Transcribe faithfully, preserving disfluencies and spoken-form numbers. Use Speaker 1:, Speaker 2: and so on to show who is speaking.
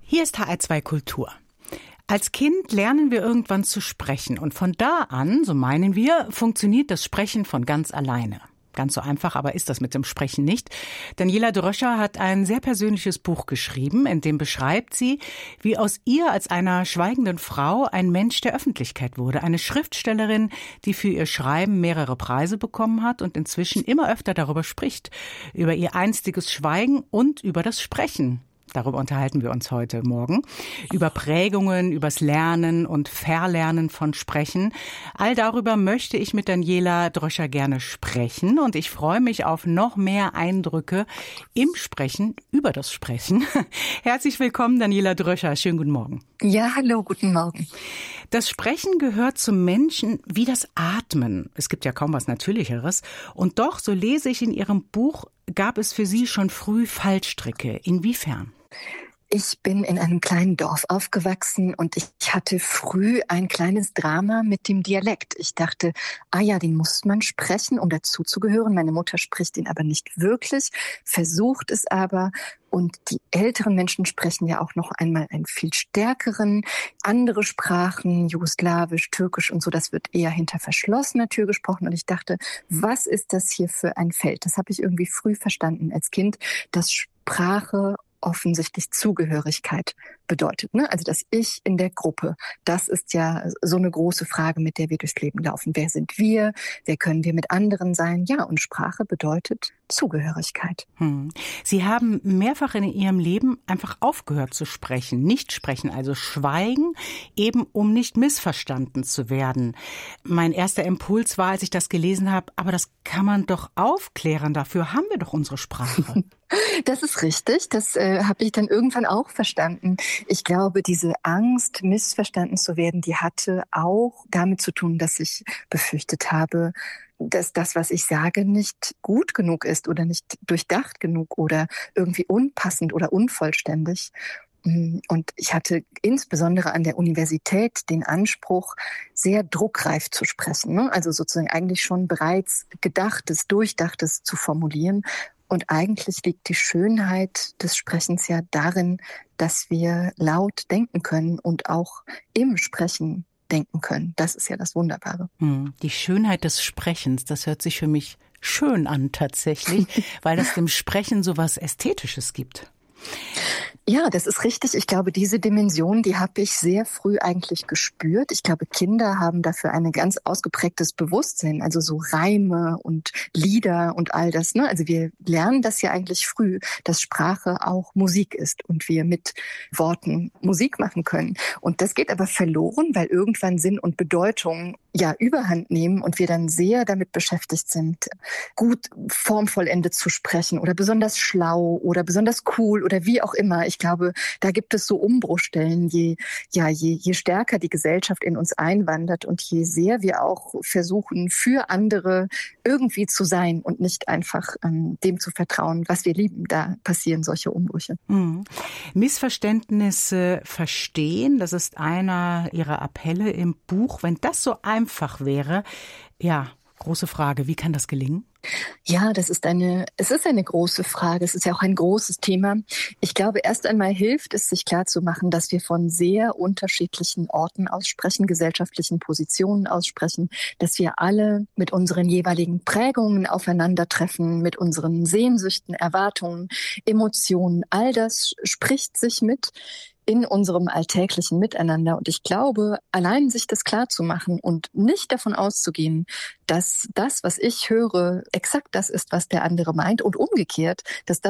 Speaker 1: Hier ist H R zwei Kultur. Als Kind lernen wir irgendwann zu sprechen und von da an, so meinen wir, funktioniert das Sprechen von ganz alleine. Ganz so einfach aber ist das mit dem Sprechen nicht. Daniela Dröscher hat ein sehr persönliches Buch geschrieben, in dem beschreibt sie, wie aus ihr als einer schweigenden Frau ein Mensch der Öffentlichkeit wurde. Eine Schriftstellerin, die für ihr Schreiben mehrere Preise bekommen hat und inzwischen immer öfter darüber spricht. Über ihr einstiges Schweigen und über das Sprechen. Darüber unterhalten wir uns heute Morgen. Über Prägungen, übers Lernen und Verlernen von Sprechen. All darüber möchte ich mit Daniela Dröscher gerne sprechen. Und ich freue mich auf noch mehr Eindrücke im Sprechen, über das Sprechen. Herzlich willkommen, Daniela Dröscher. Schönen guten Morgen.
Speaker 2: Ja, hallo, guten Morgen.
Speaker 1: Das Sprechen gehört zum Menschen wie das Atmen. Es gibt ja kaum was Natürlicheres. Und doch, so lese ich in Ihrem Buch, gab es für Sie schon früh Fallstricke. Inwiefern?
Speaker 2: Ich bin in einem kleinen Dorf aufgewachsen und ich hatte früh ein kleines Drama mit dem Dialekt. Ich dachte, ah ja, den muss man sprechen, um dazuzugehören. Meine Mutter spricht ihn aber nicht wirklich, versucht es aber. Und die älteren Menschen sprechen ja auch noch einmal einen viel stärkeren, andere Sprachen, Jugoslawisch, Türkisch und so, das wird eher hinter verschlossener Tür gesprochen. Und ich dachte, was ist das hier für ein Feld? Das habe ich irgendwie früh verstanden als Kind, dass Sprache offensichtlich Zugehörigkeit bedeutet, ne? Also das Ich in der Gruppe, das ist ja so eine große Frage, mit der wir durchs Leben laufen. Wer sind wir? Wer können wir mit anderen sein? Ja, und Sprache bedeutet Zugehörigkeit.
Speaker 1: Hm. Sie haben mehrfach in Ihrem Leben einfach aufgehört zu sprechen, nicht sprechen, also schweigen, eben um nicht missverstanden zu werden. Mein erster Impuls war, als ich das gelesen habe, aber das kann man doch aufklären, dafür haben wir doch unsere Sprache.
Speaker 2: Das ist richtig, das äh, habe ich dann irgendwann auch verstanden. Ich glaube, diese Angst, missverstanden zu werden, die hatte auch damit zu tun, dass ich befürchtet habe, dass das, was ich sage, nicht gut genug ist oder nicht durchdacht genug oder irgendwie unpassend oder unvollständig. Und ich hatte insbesondere an der Universität den Anspruch, sehr druckreif zu sprechen, ne? Also sozusagen eigentlich schon bereits Gedachtes, Durchdachtes zu formulieren. Und eigentlich liegt die Schönheit des Sprechens ja darin, dass wir laut denken können und auch im Sprechen denken können. Das ist ja das Wunderbare.
Speaker 1: Die Schönheit des Sprechens, das hört sich für mich schön an tatsächlich, weil das dem Sprechen so was Ästhetisches gibt.
Speaker 2: Ja, das ist richtig. Ich glaube, diese Dimension, die habe ich sehr früh eigentlich gespürt. Ich glaube, Kinder haben dafür ein ganz ausgeprägtes Bewusstsein, also so Reime und Lieder und all das, ne? Also wir lernen das ja eigentlich früh, dass Sprache auch Musik ist und wir mit Worten Musik machen können. Und das geht aber verloren, weil irgendwann Sinn und Bedeutung ja Überhand nehmen und wir dann sehr damit beschäftigt sind, gut formvollendet zu sprechen oder besonders schlau oder besonders cool oder wie auch immer. Ich glaube, da gibt es so Umbruchstellen, je, ja, je, je stärker die Gesellschaft in uns einwandert und je sehr wir auch versuchen, für andere irgendwie zu sein und nicht einfach ähm, dem zu vertrauen, was wir lieben. Da passieren solche Umbrüche.
Speaker 1: Mhm. Missverständnisse verstehen, das ist einer Ihrer Appelle im Buch. Wenn das so einfach wäre, ja, große Frage, wie kann das gelingen?
Speaker 2: Ja, das ist eine, es ist eine große Frage. Es ist ja auch ein großes Thema. Ich glaube, erst einmal hilft es, sich klarzumachen, dass wir von sehr unterschiedlichen Orten aussprechen, gesellschaftlichen Positionen aussprechen, dass wir alle mit unseren jeweiligen Prägungen aufeinandertreffen, mit unseren Sehnsüchten, Erwartungen, Emotionen. All das spricht sich mit in unserem alltäglichen Miteinander. Und ich glaube, allein sich das klar zu machen und nicht davon auszugehen, dass das, was ich höre, exakt das ist, was der andere meint und umgekehrt, dass das